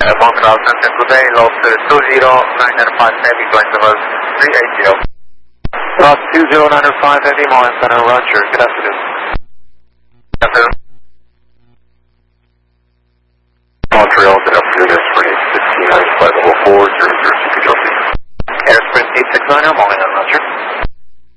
Montreal Center, good day, lost 20905 Heavy, flight level 380. Lost 20905 Heavy, Montreal Center, roger, good afternoon. Good afternoon. Montreal, good afternoon, that's 369, flight level 4, 006,